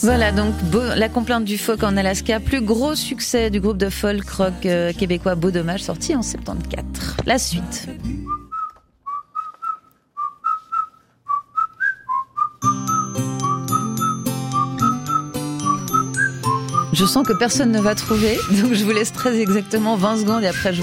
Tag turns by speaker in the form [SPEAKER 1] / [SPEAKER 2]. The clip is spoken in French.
[SPEAKER 1] Voilà, donc La complainte du phoque en Alaska, plus gros succès du groupe de folk rock québécois Beau Dommage, sorti en 74. La suite. Je sens que personne ne va trouver, donc je vous laisse très exactement 20 secondes et après je vous